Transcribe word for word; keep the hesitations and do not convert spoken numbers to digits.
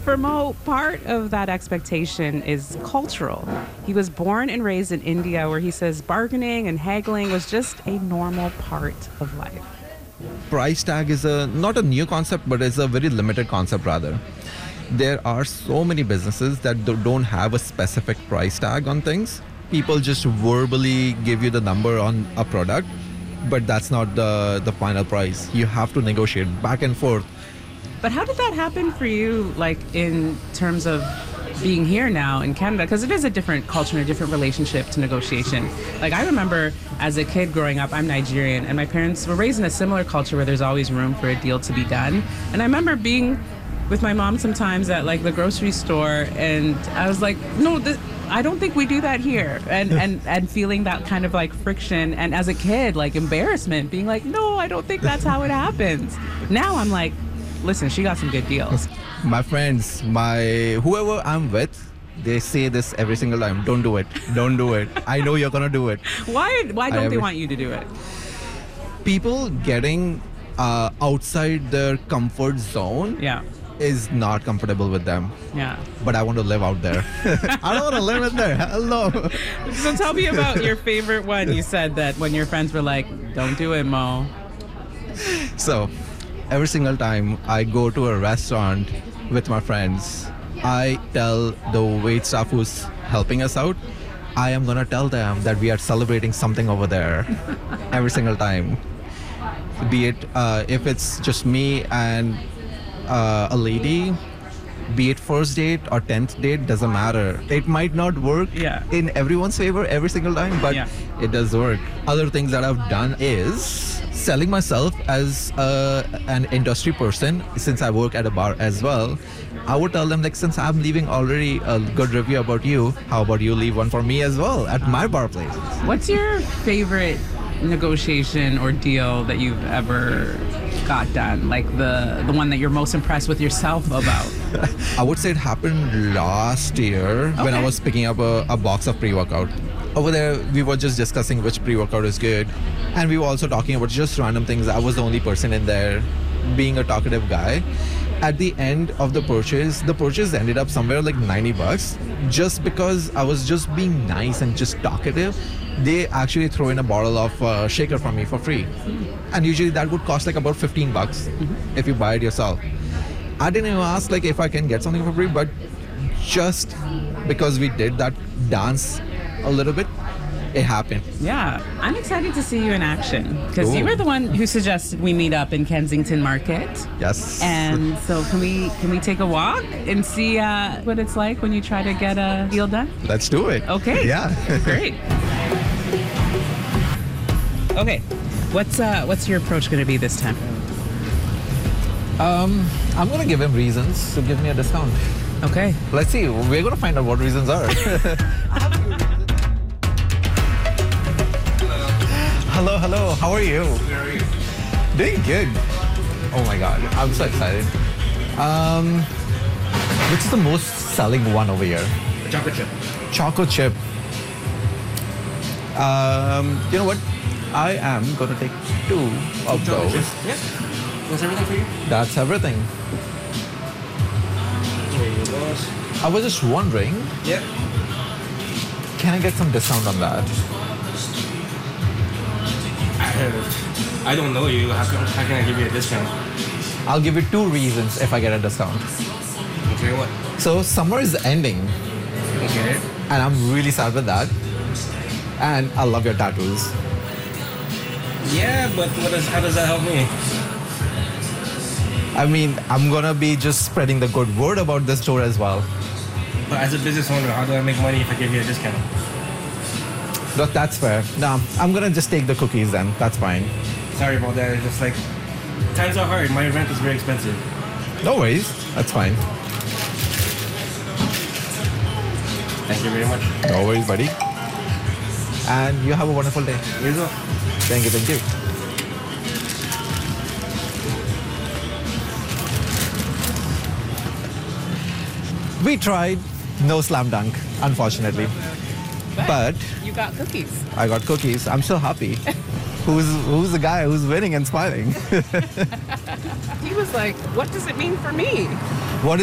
For Mo, part of that expectation is cultural. He was born and raised in India, where he says bargaining and haggling was just a normal part of life. Price tag is a not a new concept, but it's a very limited concept rather. There are so many businesses that do- don't have a specific price tag on things. People just verbally give you the number on a product, but that's not the, the final price. You have to negotiate back and forth. But how did that happen for you, like in terms of being here now in Canada? Because it is a different culture and a different relationship to negotiation. Like I remember as a kid growing up, I'm Nigerian, and my parents were raised in a similar culture where there's always room for a deal to be done. And I remember being with my mom sometimes at like the grocery store, and I was like, no, th- I don't think we do that here. And, and, and feeling that kind of like friction. And as a kid, like embarrassment, being like, no, I don't think that's how it happens. Now I'm like, listen, she got some good deals. My friends, my whoever I'm with, they say this every single time. Don't do it. Don't do it. I know you're gonna do it. Why Why don't I they ever- want you to do it? People getting uh, outside their comfort zone Yeah. is not comfortable with them. Yeah. But I want to live out there. I don't want to live in there. Hello. So tell me about your favorite one. You said that when your friends were like, don't do it, Mo. So, every single time I go to a restaurant with my friends, I tell the wait staff who's helping us out, I am gonna tell them that we are celebrating something over there every single time. Be it uh, if it's just me and uh, a lady, be it first date or tenth date, doesn't matter. It might not work Yeah. in everyone's favor every single time, but Yeah. it does work. Other things that I've done is selling myself as uh, an industry person, since I work at a bar as well. I would tell them, like, since I'm leaving already a good review about you, how about you leave one for me as well at my bar place? What's your favorite negotiation or deal that you've ever got done? Like the, the one that you're most impressed with yourself about? I would say it happened last year when I Okay. was picking up a, a box of pre-workout. Over there, we were just discussing which pre-workout is good. And we were also talking about just random things. I was the only person in there, being a talkative guy. At the end of the purchase, the purchase ended up somewhere like ninety bucks. Just because I was just being nice and just talkative, they actually throw in a bottle of uh, shaker for me for free. And usually that would cost like about fifteen bucks if you buy it yourself. I didn't even ask like if I can get something for free, but just because we did that dance a little bit, it happened. Yeah. I'm excited to see you in action because you Ooh. were the one who suggested we meet up in Kensington Market. Yes. And so can we can we take a walk and see uh, what it's like when you try to get a deal done? Let's do it. Okay. Yeah. Great. Okay. What's uh what's your approach going to be this time? um, I'm gonna give him reasons to give me a discount. Okay. Let's see. We're gonna find out what reasons are. Hello, hello. How are you? How are you? Doing good. Oh my god, I'm so excited. Um, which is the most selling one over here? A chocolate chip. Choco chip. Um, you know what? I am gonna take two of Chocolate those. chip. Yeah. That's everything for you? That's everything. There you go, boss. I was just wondering, Yep. can I get some discount on that? I don't know you. How can, how can I give you a discount? I'll give you two reasons if I get a discount. Okay, what? So summer is ending, Okay. and I'm really sad with that. And I love your tattoos. Yeah, but what does, how does that help me? I mean, I'm gonna be just spreading the good word about this store as well. But as a business owner, how do I make money if I give you a discount? Look, that's fair. No, I'm gonna just take the cookies then. That's fine. Sorry about that. It's just like, times are hard. My rent is very expensive. No worries. That's fine. Thank you very much. No worries, buddy. And you have a wonderful day. You as well. Thank you, thank you. We tried. No slam dunk, unfortunately. But You got cookies. I got cookies. I'm still happy. Who's who's the guy who's winning and smiling? He was like, what does it mean for me?